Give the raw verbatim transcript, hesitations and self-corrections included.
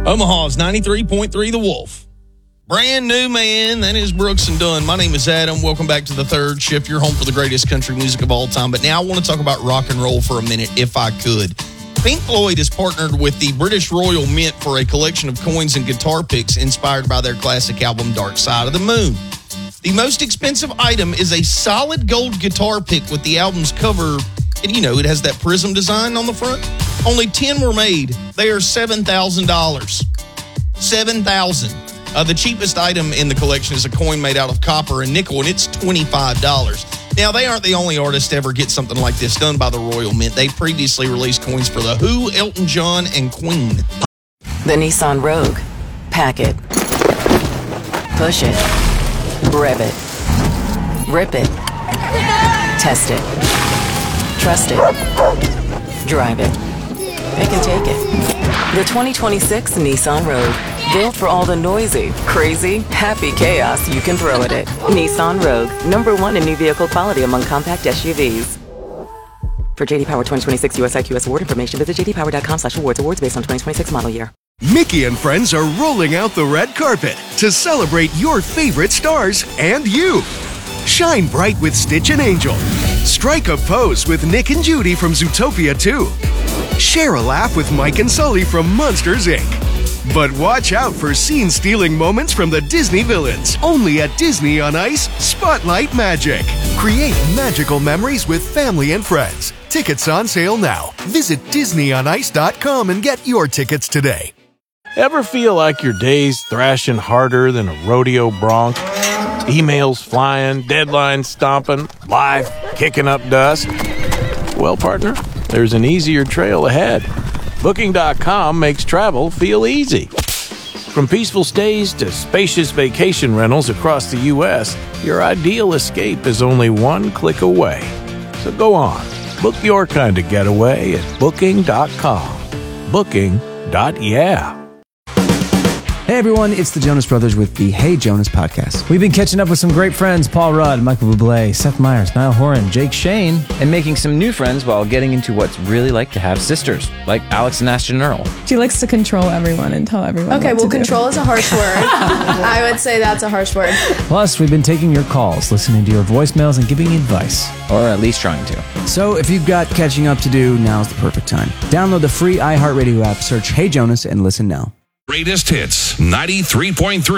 Omaha's ninety-three point three The Wolf. Brand new, man. That is Brooks and Dunn. My name is Adam. Welcome back to the third shift. You're home for the greatest country music of all time. But now I want to talk about rock and roll for a minute, if I could. Pink Floyd has partnered with the British Royal Mint for a collection of coins and guitar picks inspired by their classic album, Dark Side of the Moon. The most expensive item is a solid gold guitar pick with the album's cover, and you know, it has that prism design on the front. Only ten were made. They are seven thousand dollars. seven thousand dollars. Uh, the cheapest item in the collection is a coin made out of copper and nickel, and it's twenty-five dollars. Now, they aren't the only artist to ever get something like this done by the Royal Mint. They previously released coins for The Who, Elton John, and Queen. The Nissan Rogue. Pack it. Push it. Rev it. Rip it. Test it. Trust it. Drive it. Pick and take it. The twenty twenty-six Nissan Rogue. Built for all the noisy, crazy, happy chaos you can throw at it. Nissan Rogue, number one in new vehicle quality among compact S U Vs. For J D Power twenty twenty-six U S I Q S award information, visit j d power dot com slash awards. Awards based on twenty twenty-six model year. Mickey and friends are rolling out the red carpet to celebrate your favorite stars and you. Shine bright with Stitch and Angel. Strike a pose with Nick and Judy from Zootopia two. Share a laugh with Mike and Sully from Monsters, Incorporated. But watch out for scene-stealing moments from the Disney villains. Only at Disney on Ice, Spotlight Magic. Create magical memories with family and friends. Tickets on sale now. Visit disney on ice dot com and get your tickets today. Ever feel like your day's thrashing harder than a rodeo bronc? Emails flying, deadlines stomping, life kicking up dust? Well, partner, there's an easier trail ahead. Booking dot com makes travel feel easy. From peaceful stays to spacious vacation rentals across the U S, your ideal escape is only one click away. So go on, book your kind of getaway at Booking dot com. Booking. Yeah. Hey everyone, it's the Jonas Brothers with the Hey Jonas podcast. We've been catching up with some great friends, Paul Rudd, Michael Bublé, Seth Meyers, Niall Horan, Jake Shane, and making some new friends while getting into what's really like to have sisters, like Alex and Ashton Earl. She likes to control everyone and tell everyone Okay, what well, to control do. is a harsh word. I would say that's a harsh word. Plus, we've been taking your calls, listening to your voicemails, and giving advice. Or at least trying to. So if you've got catching up to do, now's the perfect time. Download the free iHeartRadio app, search Hey Jonas, and listen now. Greatest hits, ninety-three point three.